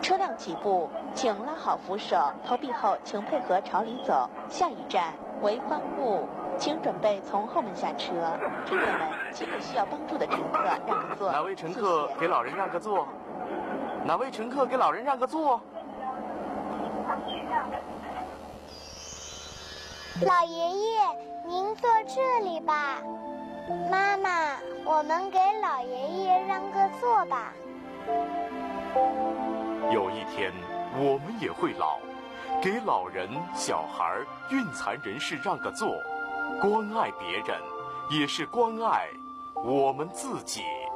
车辆起步，请拉好扶手，投币后请配合朝里走。下一站为方木，请准备从后门下车。乘客们，请给需要帮助的乘客让个座。 哪位乘客给老人让个座？哪位乘客给老人让个座？ 老爷爷，您坐这里吧。妈妈，我们给老爷爷让个座吧。 有一天，我们也会老，给老人、小孩、孕残人士让个座，关爱别人，也是关爱我们自己。